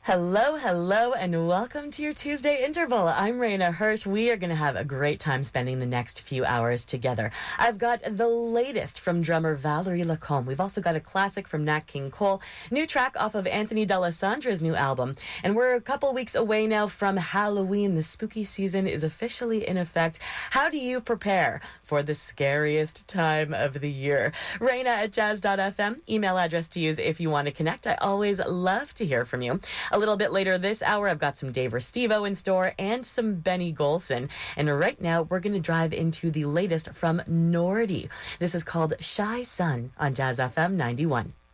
Hello, hello, and welcome to your Tuesday interval. I'm Raina Hirsch. We are going to have a great time spending the next few hours together. I've got the latest from drummer Valerie Lacombe. We've also got a classic from Nat King Cole, new track off of Anthony D'Alessandra's new album. And we're a couple weeks away now from Halloween. The spooky season is officially in effect. How do you prepare for the scariest time of the year? Raina at jazz.fm, email address to use if you want to connect. I always love to hear from you. A little bit later this hour, I've got some Dave Restivo in store and some Benny Golson. And right now, we're going to drive into the latest from Nordy. This is called Shy Sun on Jazz FM 91.